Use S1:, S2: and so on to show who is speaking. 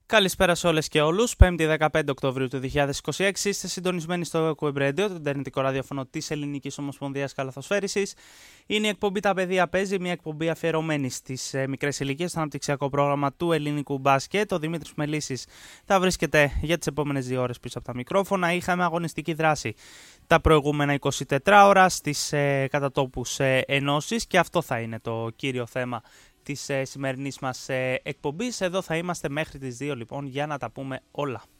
S1: Καλησπέρα σε όλες και όλους. 5η 15 Οκτωβρίου του 2026 είστε συντονισμένοι στο Web Radio, το ιντερνετικό ραδιόφωνο της Ελληνικής Ομοσπονδίας Καλαθοσφαίρισης. Είναι η εκπομπή Τα Παιδεία Παίζει, μια εκπομπή αφιερωμένη στις μικρές ηλικίες, στο αναπτυξιακό πρόγραμμα του ελληνικού μπάσκετ. Ο Δημήτρης Μελίσης θα βρίσκεται για τις επόμενες 2 ώρες πίσω από τα μικρόφωνα. Είχαμε αγωνιστική δράση τα προηγούμενα 24 ώρα στις κατατόπους ενώσεις και αυτό θα είναι το κύριο θέμα της σημερινής μας εκπομπής. Εδώ θα είμαστε μέχρι τις 2 λοιπόν για να τα πούμε όλα.